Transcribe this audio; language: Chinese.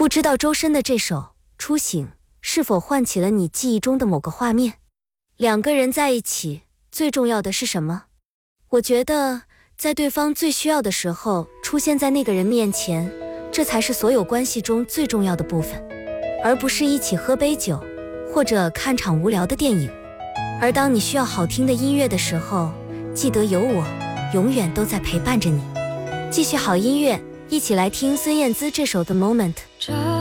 不知道周深的这首《初醒》是否唤起了你记忆中的某个画面？两个人在一起，最重要的是什么？我觉得，在对方最需要的时候，出现在那个人面前，这才是所有关系中最重要的部分，而不是一起喝杯酒，或者看场无聊的电影。而当你需要好听的音乐的时候，记得有我，永远都在陪伴着你。继续好音乐，一起来听孙燕姿这首《The Moment》。